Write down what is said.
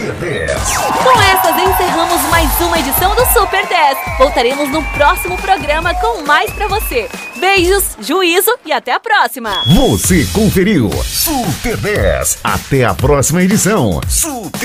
Super 10. Com essas encerramos mais uma edição do Super 10. Voltaremos no próximo programa com mais pra você. Beijos, juízo e até a próxima. Você conferiu Super 10. Até a próxima edição. Super